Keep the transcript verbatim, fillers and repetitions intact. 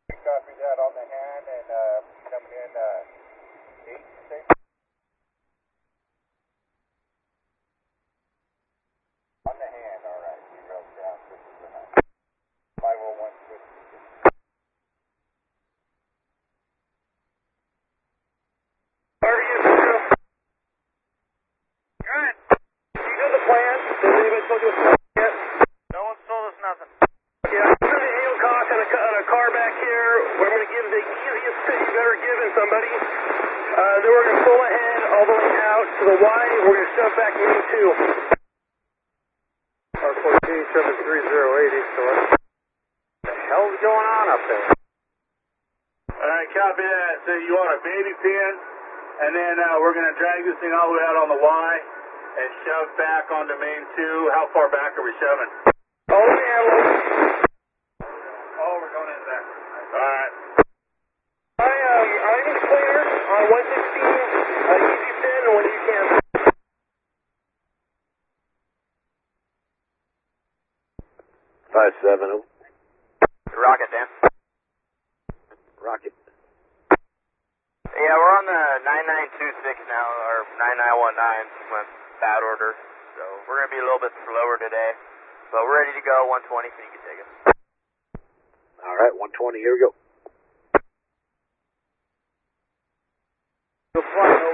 Copy that on the hand and uh, coming in uh, eight, six. On the hand, all right. Zero ground, this is the hand. five oh one six. Where are you, Zero? Good. You know the plan? Has anybody told you what's yet? No one's told us nothing. Yeah, I'm going to Hancock on a, on a car back here. We're going to give the easiest fit you've ever given somebody. Uh, then we're going to pull ahead all the way out to the Y. We're going to shove back main two. R fourteen seven three zero eight East North. What the hell's going on up there? Alright, copy that. So you want a baby pin, and then uh, we're going to drag this thing all the way out on the Y and shove back onto main two. How far back are we shoving? All the way out. Oh, we're going in there. Alright. I, um, I'm clear on one sixteen, uh, easy fit, and when you can. five seven oh. Rocket, Dan. Rocket. Yeah, we're on the nine nine two six now, or nine nine one nine, went bad order. So we're going to be a little bit slower today. But we're ready to go, one twenty, so you can take us. All right, one twenty, here we go. Go fly